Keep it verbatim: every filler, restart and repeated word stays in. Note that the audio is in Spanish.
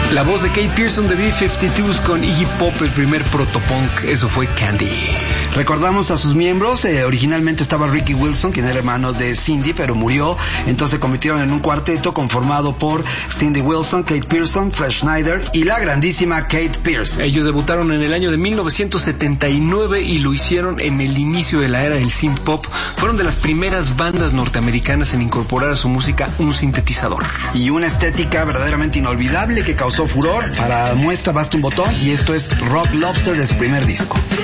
La voz de Kate Pearson de B cincuenta y dos con Iggy Pop, el primer protopunk, eso fue Candy. Recordamos a sus miembros, eh, originalmente estaba Ricky Wilson, quien era hermano de Cindy, pero murió, entonces se convirtieron en un cuarteto conformado por Cindy Wilson, Kate Pearson, Fred Schneider y la grandísima Kate Pearson. Ellos debutaron en el año de mil novecientos setenta y nueve y lo hicieron en el inicio de la era del synth pop. Fueron de las primeras bandas norteamericanas en incorporar a su música un sintetizador. Y una estética verdaderamente inolvidable que causó furor. Para muestra basta un botón y esto es Rock Lobster de su primer disco.